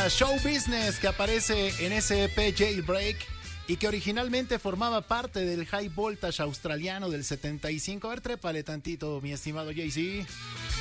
llamada Show Business, que aparece en ese EP Jailbreak y que originalmente formaba parte del High Voltage australiano del 75. A ver, trépale tantito, mi estimado Jay-Z.